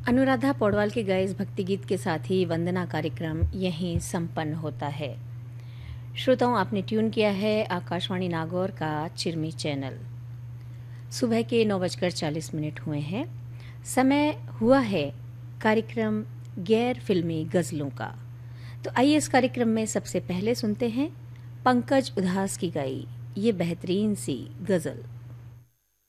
अनुराधा पौडवाल के गाए इस भक्ति गीत के साथ ही वंदना कार्यक्रम यहीं संपन्न होता है। श्रोताओं, आपने ट्यून किया है आकाशवाणी नागौर का चिरमी चैनल। सुबह के 9:40 हुए हैं। समय हुआ है कार्यक्रम गैर फिल्मी गज़लों का। तो आइए इस कार्यक्रम में सबसे पहले सुनते हैं पंकज उधास की गाई ये बेहतरीन सी गज़ल।